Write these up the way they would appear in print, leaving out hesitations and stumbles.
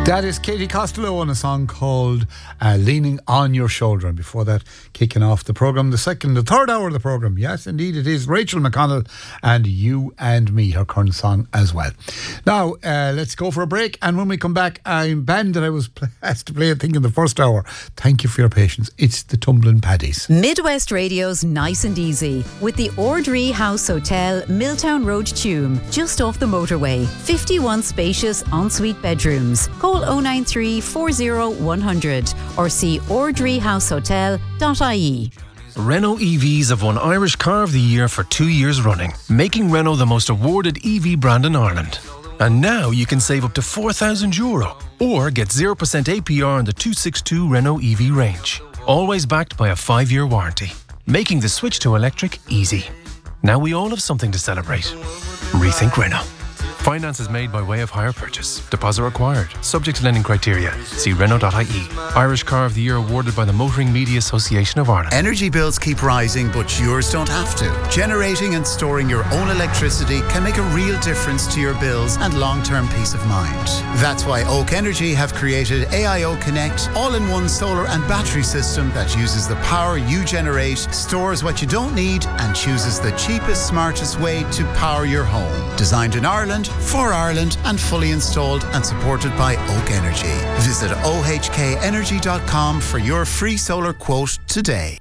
That is Katie Costello on a song called Leaning on Your Shoulder. And before that, kicking off the programme, the third hour of the programme. Yes, indeed, it is Rachel McConnell and You and Me, her current song as well. Now, let's go for a break. And when we come back, I'm band that I was asked to play, I think, in the first hour. Thank you for your patience. It's the Tumbling Paddies. Midwest Radio's Nice and Easy with the Ordree House Hotel, Milltown Road, Tuam, just off the motorway. 51 spacious ensuite bedrooms. Call 093 40 100 or see ordreehousehotel.ie. Renault EVs have won Irish Car of the Year for 2 years running, making Renault the most awarded EV brand in Ireland. And now you can save up to €4,000 or get 0% APR on the 262 Renault EV range. Always backed by a 5-year warranty, making the switch to electric easy. Now we all have something to celebrate. Rethink Renault. Finance is made by way of hire purchase. Deposit required. Subject to lending criteria. See Renault.ie. Irish Car of the Year awarded by the Motoring Media Association of Ireland. Energy bills keep rising, but yours don't have to. Generating and storing your own electricity can make a real difference to your bills and long-term peace of mind. That's why Oak Energy have created AIO Connect, all-in-one solar and battery system that uses the power you generate, stores what you don't need, and chooses the cheapest, smartest way to power your home. Designed in Ireland, for Ireland, and fully installed and supported by Oak Energy. Visit ohkenergy.com for your free solar quote today.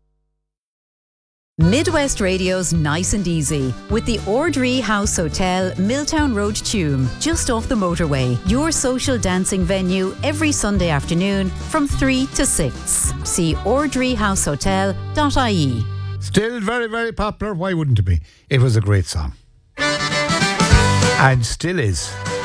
Midwest Radio's Nice and Easy with the Ordree House Hotel, Milltown Road, Tuam, just off the motorway. Your social dancing venue every Sunday afternoon from 3 to 6. See ordreehousehotel.ie. Still very, very popular. Why wouldn't it be? It was a great song. And still is.